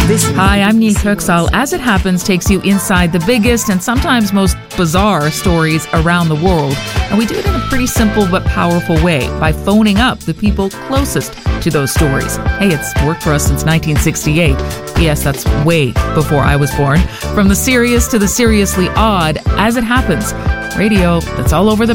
Hi, I'm Niamh Turksal. As It Happens takes you inside the biggest and sometimes most bizarre stories around the world. And we do it in a pretty simple but powerful way by phoning up the people closest to those stories. Hey, it's worked for us since 1968. Yes, that's way before I was born. From the serious to the seriously odd, As It Happens. Radio that's all over the